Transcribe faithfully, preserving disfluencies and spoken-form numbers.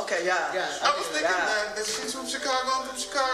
okay, yeah. Yeah. I was thinking that, that she's from Chicago, I'm from Chicago.